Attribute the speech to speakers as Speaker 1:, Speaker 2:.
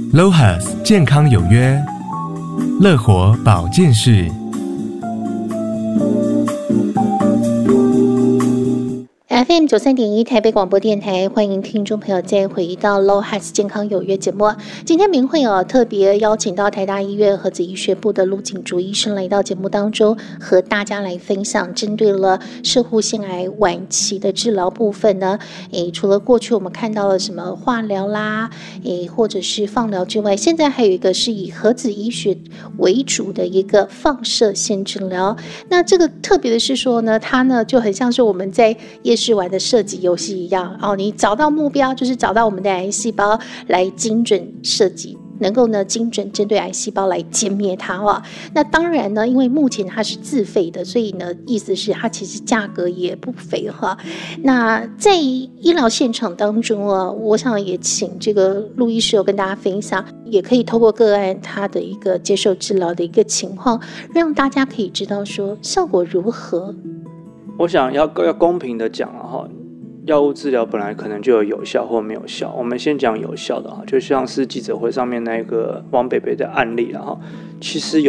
Speaker 1: LOHAS 健康有约，乐活保健室。
Speaker 2: FM 93.1台北广播电台，欢迎听众朋友再回到 LOHAS 健康有约节目。今天明慧特别邀请到台大医院核子医学部的陆景竹医生来到节目当中，和大家来分享针对了攝護腺癌晚期的治疗部分呢。除了过去我们看到了什么化疗啦，或者是放疗之外，现在还有一个是以核子医学为主的一个放射线治疗。那这个特别的是说呢，它呢就很像是我们在夜市玩的射击游戏一样你找到目标就是找到我们的癌细胞来精准射击，能够呢精准针对癌细胞来歼灭它那当然呢，因为目前它是自费的，所以呢意思是它其实价格也不菲那在医疗现场当中我想也请这个陆医师有跟大家分享，也可以透过个案他的一个接受治疗的一个情况，让大家可以知道说效果如何。
Speaker 3: 我想要公平的讲药物治疗本来可能就有效或没有效，我们先讲有效的就像是记者会上面那个王北北的案例其实